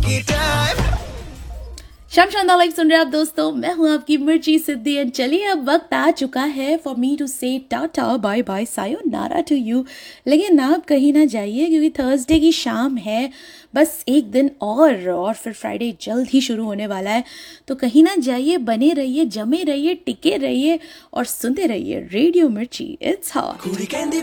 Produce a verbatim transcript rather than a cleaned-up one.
शाम शानदार लाइफ सुन रहे हैं आप दोस्तों, मैं हूं आपकी मिर्ची सिद्धि। एंड चलिए अब वक्त आ चुका है फॉर मी टू से tata bye bye sayonara to you. लेकिन आप कहीं ना जाइए क्योंकि थर्सडे की शाम है, बस एक दिन और और फिर फ्राइडे जल्द ही शुरू होने वाला है। तो कहीं ना जाइए, बने रहिए, जमे रहिए, टिके रहिए और सुनते रहिए रेडियो मिर्ची। It's hot.